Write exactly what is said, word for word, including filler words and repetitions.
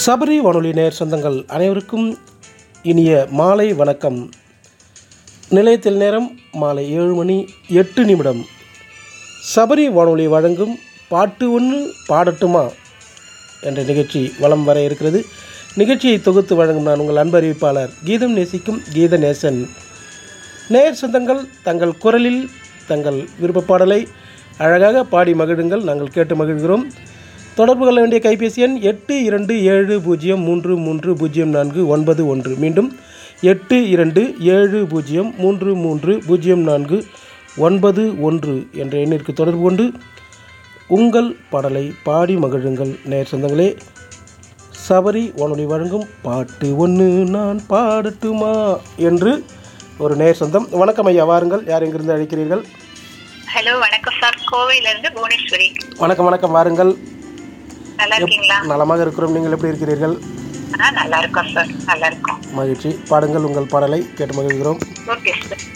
சபரி வானொலி நேயர் சொந்தங்கள் அனைவருக்கும் இனிய மாலை வணக்கம். நிலையத்தில் நேரம் மாலை ஏழு மணி எட்டு நிமிடம். சபரி வானொலி வழங்கும் பாட்டு ஒன்று பாடட்டுமா என்ற நிகழ்ச்சி வலம் வர இருக்கிறது. நிகழ்ச்சியை தொகுத்து வழங்கும் நான் உங்கள் அன்பு அறிவிப்பாளர் கீதம் நேசிக்கும் கீத நேசன். நேயர் சொந்தங்கள் தங்கள் குரலில் தங்கள் விருப்ப பாடலை அழகாக பாடி மகிழுங்கள், நாங்கள் கேட்டு மகிழ்கிறோம். தொடர்பு கொள்ள வேண்டிய கைபேசி எண் எட்டு இரண்டு ஏழு பூஜ்ஜியம் மூன்று மூன்று பூஜ்ஜியம் நான்கு ஒன்பது ஒன்று. மீண்டும் எட்டு இரண்டு ஏழு பூஜ்ஜியம் மூன்று மூன்று பூஜ்ஜியம் நான்கு ஒன்பது ஒன்று என்ற எண்ணிற்கு தொடர்பு கொண்டு உங்கள் பாடலை பாடி மகிழுங்கள். நேயர் சொந்தங்களே, சபரி வானொலி வழங்கும் பாட்டு ஒன்று நான் பாடட்டுமா என்று ஒரு நேயர் சொந்தம். வணக்கம் ஐயா, வாருங்கள். யார் எங்கிருந்து அழைக்கிறீர்கள்? ஹலோ, வணக்கம் சார். கோவையிலிருந்து புவனேஸ்வரி. வணக்கம் வணக்கம், வாருங்கள். நல்லா இருக்கீங்களா? நலமாக இருக்கிறோம். நீங்கள் எப்படி இருக்கிறீர்கள்? நல்லா இருக்கோம் சார், நல்லா இருக்கோம். மகிழ்ச்சி. பாடுங்கள், உங்கள் பாடலை கேட்டு மகிழ்கிறோம். Okay sir.